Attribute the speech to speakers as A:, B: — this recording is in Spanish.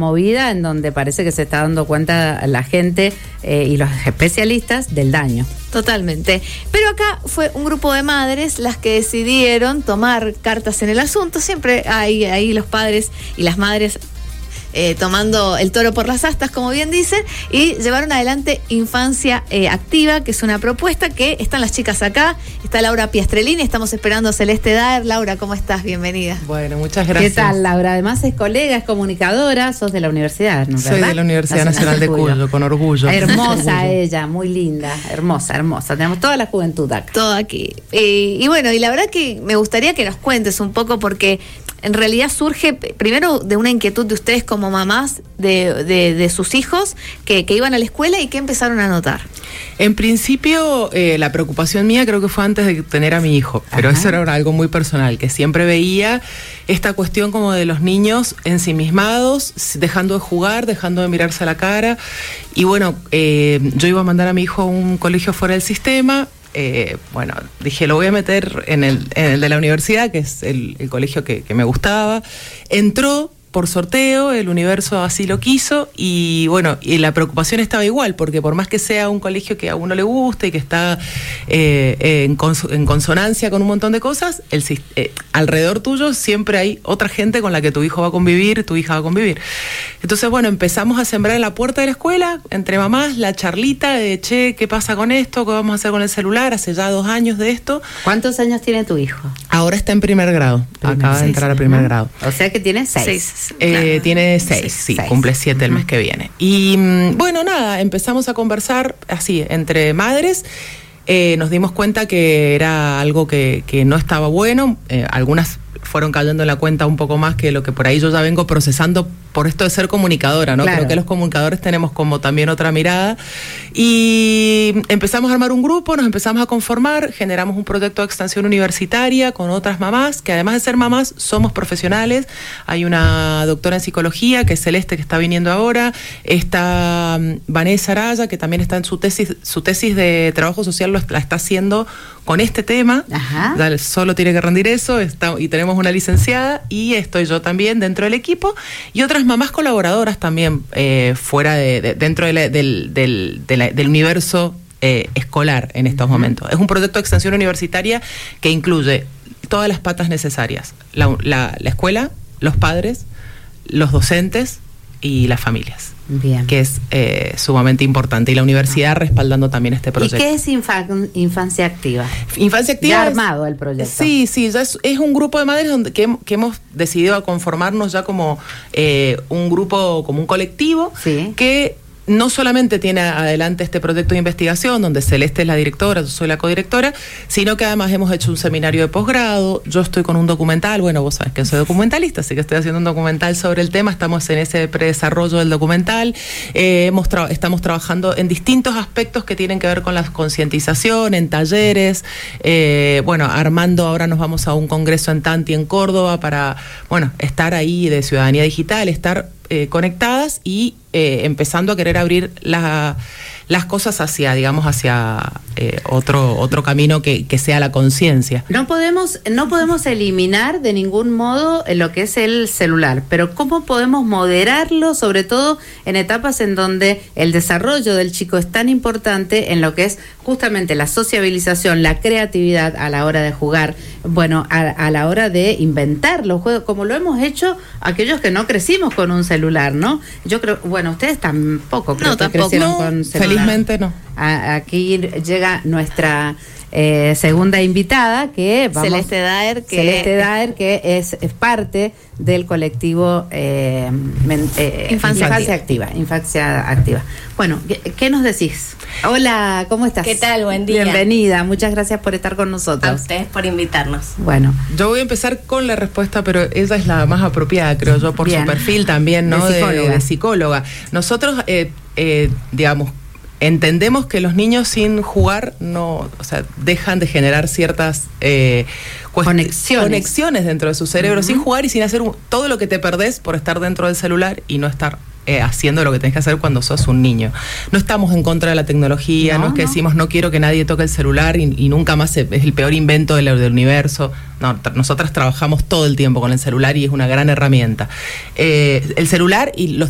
A: movida en donde parece que se está dando cuenta la gente y los especialistas del daño.
B: Totalmente. Pero acá fue un grupo de madres las que decidieron tomar cartas en el asunto. Siempre hay ahí los padres y las madres tomando el toro por las astas, como bien dicen, y llevaron adelante Infancia Activa, que es una propuesta que están las chicas acá. Está Laura Piastrellini, estamos esperando a Celeste Daer. Laura, ¿cómo estás? Bienvenida.
C: Bueno, muchas gracias.
A: ¿Qué tal, Laura? Además es colega, es comunicadora, sos de la universidad, ¿no?
C: Soy de la Universidad Nacional de Cuyo, con orgullo.
A: Hermosa ella, muy linda, hermosa, hermosa. Tenemos toda la juventud acá.
B: Todo aquí. Y bueno, y la verdad que me gustaría que nos cuentes un poco, porque en realidad surge primero de una inquietud de ustedes como mamás de sus hijos que iban a la escuela y que empezaron a notar.
C: En principio, la preocupación mía creo que fue antes de tener a mi hijo, pero eso era algo muy personal, que siempre veía esta cuestión como de los niños ensimismados, dejando de jugar, dejando de mirarse a la cara. Y bueno, yo iba a mandar a mi hijo a un colegio fuera del sistema. Bueno, dije, lo voy a meter en el de la universidad, que es el colegio que me gustaba. Entró por sorteo, el universo así lo quiso, y bueno, y la preocupación estaba igual, porque por más que sea un colegio que a uno le guste y que está en consonancia con un montón de cosas, alrededor tuyo siempre hay otra gente con la que tu hijo va a convivir, tu hija va a convivir. Entonces, bueno, empezamos a sembrar en la puerta de la escuela, entre mamás, la charlita de, che, ¿qué pasa con esto? ¿Qué vamos a hacer con el celular? Hace ya 2 años de esto.
A: ¿Cuántos años tiene tu hijo?
C: Ahora está en primer grado, acaba de entrar a primer grado.
A: O sea que tiene 6.
C: Claro. Tiene 6, sí, 6. Cumple 7 el mes que viene. Y bueno, nada, empezamos a conversar así, entre madres. Nos dimos cuenta que era algo que no estaba bueno. Algunas fueron cayendo en la cuenta un poco más que lo que por ahí yo ya vengo procesando por esto de ser comunicadora, ¿no? Claro. Creo que los comunicadores tenemos como también otra mirada. Y empezamos a armar un grupo, nos empezamos a conformar, generamos un proyecto de extensión universitaria con otras mamás, que además de ser mamás, somos profesionales. Hay una doctora en psicología, que es Celeste, que está viniendo ahora. Está Vanessa Araya, que también está en su tesis de trabajo social, la está haciendo con este tema. Ajá. Solo tiene que rendir eso, y tenemos una licenciada, y estoy yo también dentro del equipo, y otras mamás colaboradoras también fuera dentro del universo escolar en estos momentos. Es un proyecto de extensión universitaria que incluye todas las patas necesarias: la escuela, los padres, los docentes y las familias. Bien. Que es sumamente importante, y la universidad respaldando también este proyecto.
A: ¿Y qué es Infancia Activa?
C: Infancia Activa
A: ya armado el proyecto.
C: Sí, ya es un grupo de madres que hemos decidido conformarnos ya como un grupo, como un colectivo, sí, que no solamente tiene adelante este proyecto de investigación, donde Celeste es la directora, yo soy la codirectora, sino que además hemos hecho un seminario de posgrado. Yo estoy con un documental, bueno, vos sabés que soy documentalista, así que estoy haciendo un documental sobre el tema, estamos en ese predesarrollo del documental. Estamos trabajando en distintos aspectos que tienen que ver con la concientización, en talleres, bueno, armando, ahora nos vamos a un congreso en Tanti, en Córdoba, para, bueno, estar ahí de ciudadanía digital, estar conectadas y empezando a querer abrir las cosas hacia, digamos, hacia otro camino que sea la conciencia.
A: No podemos eliminar de ningún modo lo que es el celular, pero ¿cómo podemos moderarlo, sobre todo en etapas en donde el desarrollo del chico es tan importante en lo que es justamente la sociabilización, la creatividad a la hora de jugar, bueno, a la hora de inventar los juegos, como lo hemos hecho aquellos que no crecimos con un celular, ¿no? Yo creo, bueno, ustedes tampoco creo que crecieron con celular.
C: Felizmente no.
A: Aquí llega nuestra segunda invitada, que
B: Celeste Daer,
A: que es parte del colectivo Infancia Activa. Bueno, ¿qué nos decís? Hola, ¿cómo estás?
D: ¿Qué tal? Buen día.
A: Bienvenida, muchas gracias por estar con nosotros.
D: A ustedes por invitarnos.
A: Bueno,
C: yo voy a empezar con la respuesta, pero ella es la más apropiada, creo yo, por su perfil también, ¿no? De psicóloga. Nosotros, digamos, entendemos que los niños sin jugar dejan de generar ciertas conexiones dentro de su cerebro, sin jugar y sin hacer todo lo que te perdés por estar dentro del celular y no estar haciendo lo que tenés que hacer cuando sos un niño. No estamos en contra de la tecnología, no es que decimos no quiero que nadie toque el celular y nunca más es el peor invento del universo. No, nosotras trabajamos todo el tiempo con el celular y es una gran herramienta. El celular y los